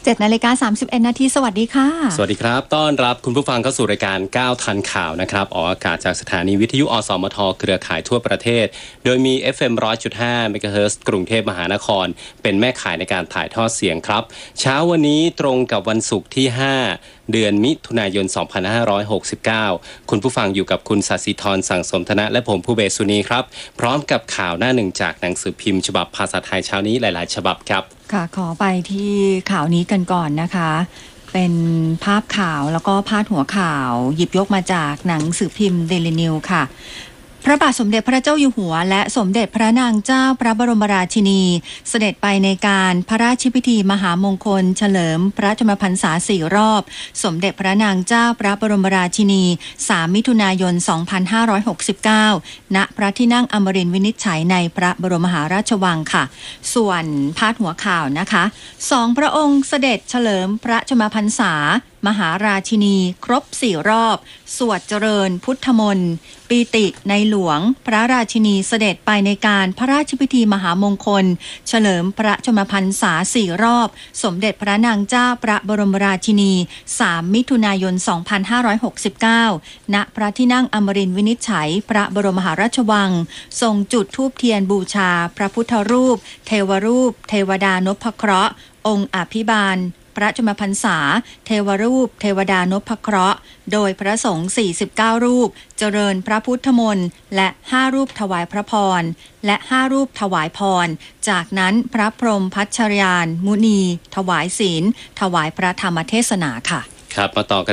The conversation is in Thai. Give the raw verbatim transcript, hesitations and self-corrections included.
เจ็ดนาฬิกาสามสิบเอ็ดนาทีสวัสดีค่ะสวัสดีครับต้อนรับคุณผู้ฟังเข้าสู่รายการก้าวทันข่าวนะครับออกอากาศจากสถานีวิทยุอสมทเครือข่ายทั่วประเทศโดยมี เอฟ เอ็ม หนึ่งร้อยจุดห้า เมกะเฮิรตซ์กรุงเทพมหานครเป็นแม่ข่ายในการถ่ายทอดเสียงครับเช้าวันนี้ตรงกับวันศุกร์ที่ห้าเดือนมิถุนายนสองพันห้าร้อยหกสิบเก้าคุณผู้ฟังอยู่กับคุณศศิธรสังสมธนะและผมผู้เบสุนีครับพร้อมกับข่าวหน้าหนึ่งจากหนังสือพิมพ์ฉบับภาษาไทยเช้านี้หลายๆฉบับครับค่ะขอไปที่ข่าวนี้กันก่อนนะคะเป็นภาพข่าวแล้วก็พาดหัวข่าวหยิบยกมาจากหนังสือพิมพ์เดลินิวค่ะพระบาทสมเด็จพระเจ้าอยู่หัวและสมเด็จพระนางเจ้าพระบรมราชินีเสด็จไปในการพระราชพิธีมหามงคลเฉลิมพระชนมพรรษาสี่รอบสมเด็จพระนางเจ้าพระบรมราชินีสามมิถุนายนสองพันห้าร้อยหกสิบเก้าณพระที่นั่งอมรินทร์วินิจฉัยในพระบรมมหาราชวังค่ะส่วนพาดหัวข่าวนะคะสองพระองค์เสด็จเฉลิมพระชนมพรรษามหาราชินีครบสี่รอบสวดเจริญพุทธมนต์ปีติในหลวงพระราชินีเสด็จไปในการพระราชพิธีมหามงคลเฉลิมพระชนมพรรษาสี่รอบสมเด็จพระนางเจ้าพระบรมราชินีสามมิถุนายนสองพันห้าร้อยหกสิบเก้าณพระที่นั่งอมรินทร์วินิจฉัยพระบรมมหาราชวังทรงจุดธูปเทียนบูชาพระพุทธรูปเทวรูปเทวดานพเคราะห์องค์อภิบาลพระชนมพรรษาเทวรูปเทวดานพเคราะห์โดยพระสงฆ์สี่สิบเก้ารูปเจริญพระพุทธมนต์และห้ารูปถวายพระพรและห้ารูปถวายพรจากนั้นพระพรหมพัชรยานมุนีถวายศีลถวายพระธรรมเทศนาค่ะครับมาต่อกัน